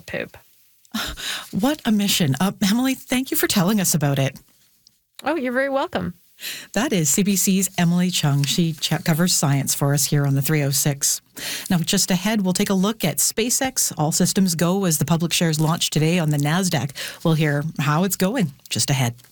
poop. What a mission. Emily, thank you for telling us about it. Oh, you're very welcome. That is CBC's Emily Chung. She covers science for us here on the 306. Now, just ahead, we'll take a look at SpaceX. All systems go as the public shares launch today on the NASDAQ. We'll hear how it's going just ahead.